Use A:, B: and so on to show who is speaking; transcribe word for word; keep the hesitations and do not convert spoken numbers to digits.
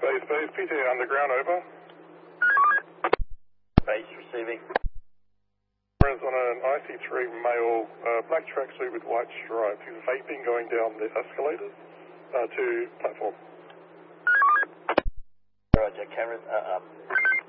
A: Base, base, P T A underground, over.
B: Base receiving.
A: Is on an I C three male, uh, black tracksuit with white stripes. He's vaping going down the escalators uh, to platform.
B: Roger, cameras are up.